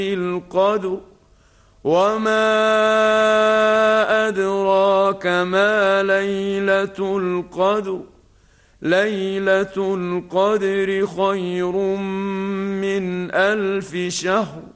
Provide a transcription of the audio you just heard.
القدر وما أدراك ما ليلة القدر ليلة القدر خير من 1000 شهر